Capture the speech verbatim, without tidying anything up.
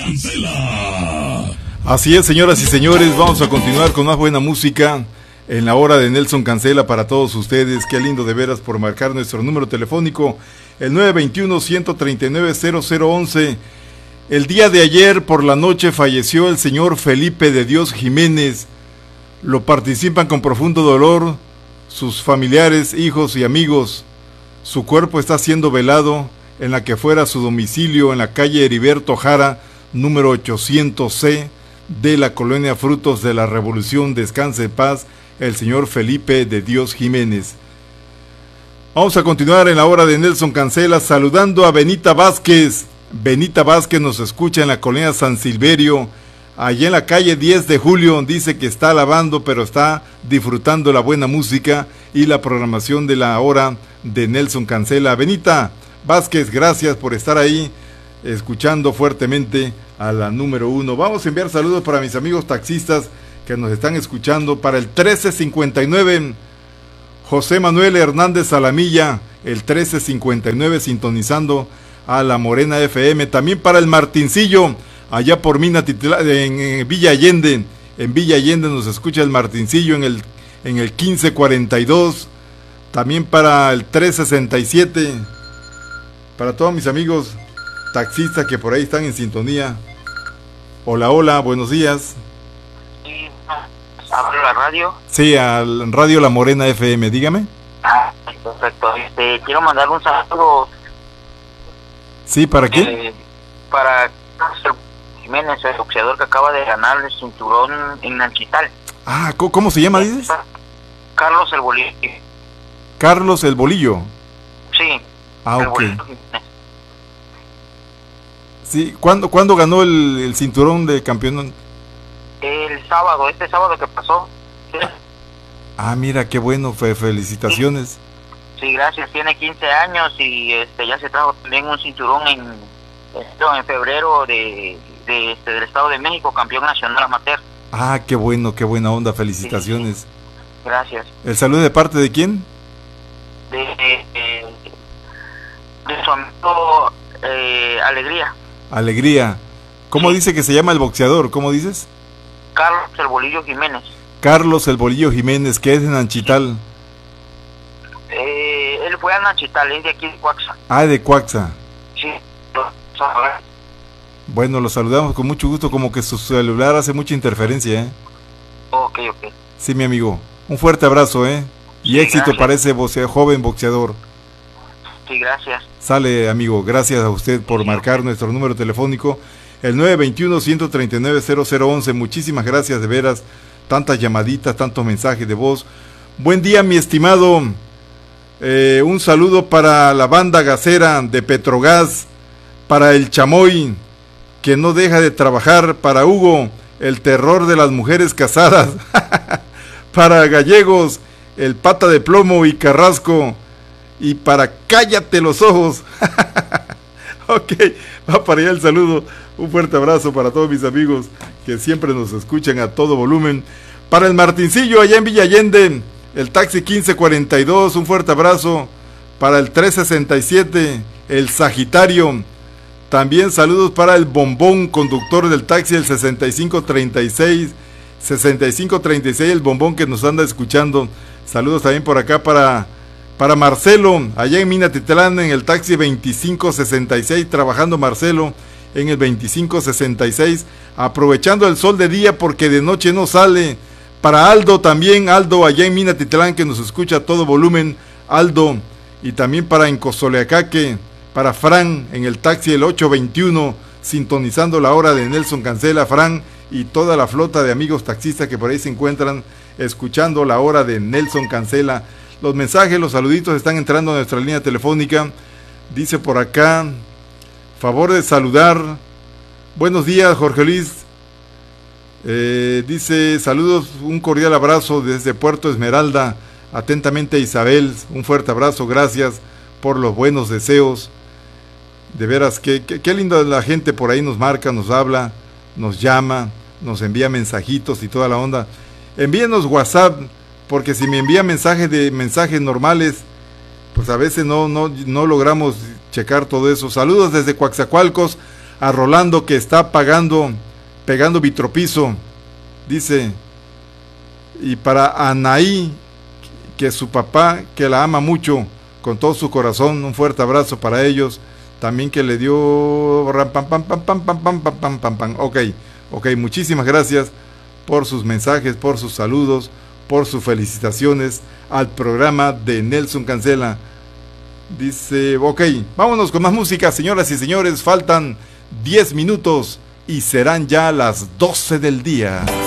Cancela. Así es, señoras y señores, vamos a continuar con más buena música en la hora de Nelson Cancela para todos ustedes. Qué lindo de veras por marcar nuestro número telefónico, el nueve dos uno, uno tres nueve, cero cero once. El día de ayer por la noche falleció el señor Felipe de Dios Jiménez. Lo participan con profundo dolor sus familiares, hijos y amigos. Su cuerpo está siendo velado en la que fuera su domicilio en la calle Heriberto Jara, número ochocientos C, de la colonia Frutos de la Revolución. Descanse en paz el señor Felipe de Dios Jiménez. Vamos a continuar en la hora de Nelson Cancela saludando a Benita Vázquez. Benita Vázquez nos escucha en la colonia San Silverio, allá en la calle diez de julio. Dice que está lavando, pero está disfrutando la buena música y la programación de la hora de Nelson Cancela. Benita Vázquez, gracias por estar ahí escuchando fuertemente a la número uno. Vamos a enviar saludos para mis amigos taxistas que nos están escuchando. Para el trece cincuenta y nueve, José Manuel Hernández Salamilla, el trece cincuenta y nueve sintonizando a la Morena F M. También para el Martincillo, allá por Mina Titla, en, en Villa Allende. En Villa Allende nos escucha el Martincillo en el, en el quince cuarenta y dos. También para el trece sesenta y siete. Para todos mis amigos taxistas que por ahí están en sintonía. Hola, hola, buenos días. Sí, ¿hablo la radio? Sí, al Radio La Morena F M, dígame. Ah, perfecto. Este, quiero mandar un saludo. Sí, ¿para qué? Eh, para Jiménez, el boxeador que acaba de ganar el cinturón en Nanchital. Ah, ¿cómo, cómo se llama, dices? Carlos el Bolillo. Carlos el Bolillo. Sí. Ah, ok. Sí, ¿cuándo, ¿cuándo ganó el, el cinturón de campeón? El sábado, este sábado que pasó. Sí. Ah, mira, qué bueno, fe, felicitaciones. Sí. Sí, gracias, tiene quince años y este ya se trajo también un cinturón en, en febrero de, de este, del Estado de México, campeón nacional amateur. Ah, qué bueno, qué buena onda, felicitaciones. Sí, sí. Gracias. ¿El saludo de parte de quién? De, de, de, de su amigo eh, Alegría. Alegría. ¿Cómo Sí. dice que se llama el boxeador? ¿Cómo dices? Carlos el Bolillo Jiménez. Carlos el Bolillo Jiménez, que es de Nanchital. Eh, él fue a Nanchital, es de aquí de Coaxa. Ah, de Coaxa. Sí. Bueno, lo saludamos con mucho gusto, como que su celular hace mucha interferencia, ¿eh? Ok, ok. Sí, mi amigo. Un fuerte abrazo, ¿eh? Y Sí, éxito gracias. para ese boxea, joven boxeador. Sí, gracias. Sale, amigo. Gracias a usted por Sí, marcar ok. nuestro número telefónico, el nueve dos uno, uno tres nueve, cero cero once. Muchísimas gracias, de veras. Tantas llamaditas, tantos mensajes de voz. Buen día, mi estimado. Eh, un saludo para la banda gasera de Petrogas, para el Chamoy, que no deja de trabajar, para Hugo, el terror de las mujeres casadas, para Gallegos, el pata de plomo y Carrasco, y para Cállate los ojos. Ok, va para allá el saludo. Un fuerte abrazo para todos mis amigos que siempre nos escuchan a todo volumen. Para el Martincillo allá en Villa Allende, el taxi quince cuarenta y dos, un fuerte abrazo. Para el trece sesenta y siete, el Sagitario. También saludos para el Bombón, conductor del taxi, el sesenta y cinco treinta y seis, sesenta y cinco treinta y seis, el Bombón que nos anda escuchando. Saludos también por acá para, para Marcelo, allá en Minatitlán, en el taxi veinticinco sesenta y seis, trabajando Marcelo en el veinticinco sesenta y seis, aprovechando el sol de día porque de noche no sale. Para Aldo también, Aldo allá en Minatitlán que nos escucha a todo volumen, Aldo. Y también para Encosoleacaque, para Fran en el taxi el ocho veintiuno, sintonizando la hora de Nelson Cancela, Fran y toda la flota de amigos taxistas que por ahí se encuentran escuchando la hora de Nelson Cancela. Los mensajes, los saluditos están entrando a nuestra línea telefónica. Dice por acá, favor de saludar. Buenos días, Jorge Luis. Eh, dice, saludos, un cordial abrazo desde Puerto Esmeralda. Atentamente, Isabel. Un fuerte abrazo, gracias por los buenos deseos. De veras, qué, qué, qué linda la gente por ahí nos marca, nos habla, nos llama, nos envía mensajitos y toda la onda. Envíenos WhatsApp, porque si me envía mensajes de mensajes normales, pues a veces no, no, no logramos checar todo eso. Saludos desde Coaxacualcos a Rolando que está pagando, pegando vitropiso, dice, y para Anaí, que su papá, que la ama mucho, con todo su corazón, un fuerte abrazo para ellos, también que le dio, pam, pam, pam, pam, pam, pam, pam, pam, pam, pam, ok, ok, muchísimas gracias por sus mensajes, por sus saludos, por sus felicitaciones al programa de Nelson Cancela. Dice, ok, vámonos con más música, señoras y señores, faltan diez minutos y serán ya las doce del día.